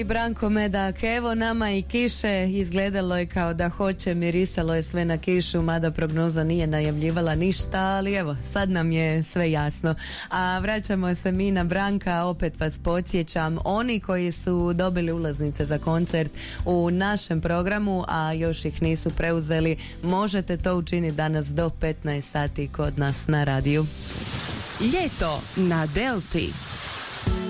Branko Medak, evo nama i kiše, izgledalo je kao da hoće, mirisalo je sve na kišu, mada prognoza nije najavljivala ništa, ali evo, sad nam je sve jasno. A vraćamo se mi na Branka, opet vas podsjećam, oni koji su dobili ulaznice za koncert u našem programu, a još ih nisu preuzeli, možete to učiniti danas do 15 sati kod nas na radiju. Ljeto na Delti.